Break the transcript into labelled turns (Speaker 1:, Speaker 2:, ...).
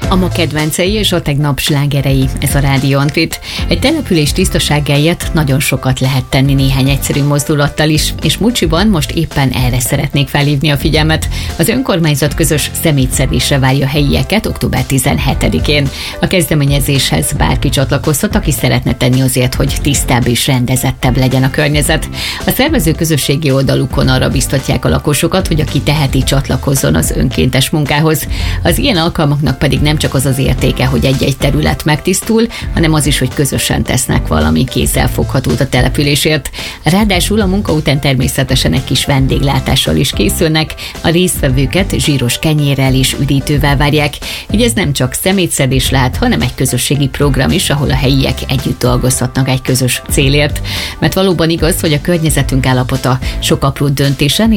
Speaker 1: A ma kedvencei és a tegnap slágerei, ez a Rádió Antrit. Egy település tisztaságáért nagyon sokat lehet tenni néhány egyszerű mozdulattal is, és Mucsiban most éppen erre szeretnék felhívni a figyelmet. Az önkormányzat közös szemétszedésre várja helyieket október 17-én. A kezdeményezéshez bárki csatlakozhat, aki szeretne tenni azért, hogy tisztább és rendezettebb legyen a környezet. A szervező közösségi oldalukon arra biztatják a lakosokat, hogy aki teheti, csatlakozzon az önkéntes munkához. Az ilyen alkalmaknak pedig nem csak az az értéke, hogy egy-egy terület megtisztul, hanem az is, hogy közösen tesznek valami kézzelfoghatót a településért. Ráadásul a munka után természetesen egy kis vendéglátással is készülnek, a résztvevőket zsíros kenyérrel és üdítővel várják. Így ez nem csak szemétszedés lehet, hanem egy közösségi program is, ahol a helyiek együtt dolgozhatnak egy közös célért. Mert valóban igaz, hogy a környezetünk állapota sok apró döntésen